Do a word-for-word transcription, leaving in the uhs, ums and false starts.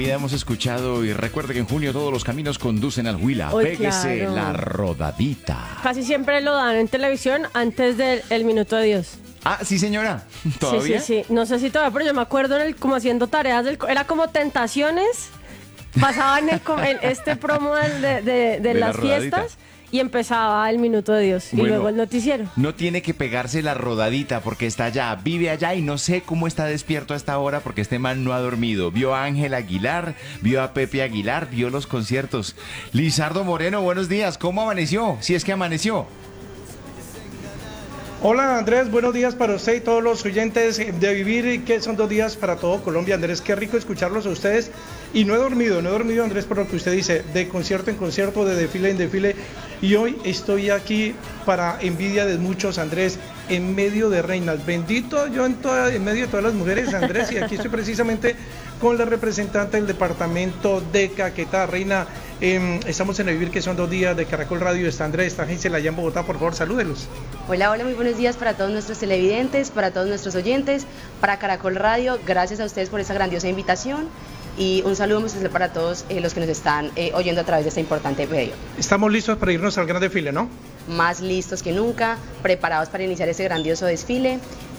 vida hemos escuchado, y recuerde que en junio todos los caminos conducen al Huila. Uy, Péguese claro. la rodadita. Casi siempre lo dan en televisión antes del el Minuto de Dios. Ah, sí, señora. ¿Todavía? Sí, sí, sí. No sé si todavía, pero yo me acuerdo en el, como haciendo tareas del... co- Era como Tentaciones. Pasaban el, co- el- este promo del- de, de, de, De la las rodadita. fiestas y empezaba el Minuto de Dios. Y Bueno, luego el noticiero. No tiene que pegarse la rodadita porque está allá, vive allá y no sé cómo está despierto a esta hora porque este man no ha dormido. Vio a Ángel Aguilar, vio a Pepe Aguilar, vio los conciertos. Lizardo Moreno, buenos días. ¿Cómo amaneció? Si es que amaneció. Hola Andrés, buenos días para usted y todos los oyentes de Vivir, que son dos días para todo Colombia. Andrés, qué rico escucharlos a ustedes. Y no he dormido, no he dormido Andrés por lo que usted dice, de concierto en concierto, de desfile en desfile. Y hoy estoy aquí para envidia de muchos, Andrés, en medio de reinas. Bendito yo en, toda, en medio de todas las mujeres, Andrés, y aquí estoy precisamente con la representante del departamento de Caquetá, Reina. Eh, estamos en el Vivir, que son dos días de Caracol Radio. Está Andrés, está Gisela allá en Bogotá, por favor, salúdelos. Hola, hola, muy buenos días para todos nuestros televidentes, para todos nuestros oyentes, para Caracol Radio. Gracias a ustedes por esa grandiosa invitación y un saludo muy especial para todos eh, los que nos están eh, oyendo a través de este importante medio. Estamos listos para irnos al gran desfile, ¿no? Más listos que nunca, preparados para iniciar ese grandioso desfile.